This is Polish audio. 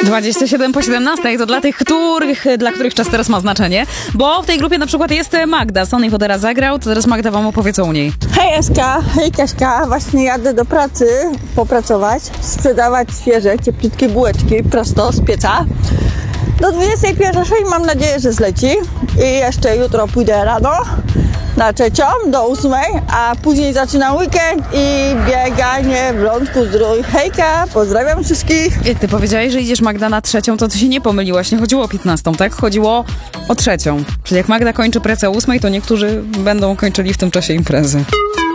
27 po 17 to dla których czas teraz ma znaczenie, bo w tej grupie na przykład jest Magda. Sony Wodera zagrał, to teraz Magda wam opowie co u niej. Hej Eska, hej Kaśka, właśnie jadę do pracy popracować, sprzedawać świeże, cieplutkie bułeczki prosto z pieca. Do 21 mam nadzieję, że zleci i jeszcze jutro pójdę rano na 3 do 8, a później zaczynam weekend i bieganie w Lądku Zdrój. Hejka, pozdrawiam wszystkich. Ty powiedziałeś, że idziesz Magda na 3, to ty się nie pomyliłaś, nie chodziło o 15, tak? Chodziło o 3. Czyli jak Magda kończy pracę o 8, to niektórzy będą kończyli w tym czasie imprezy.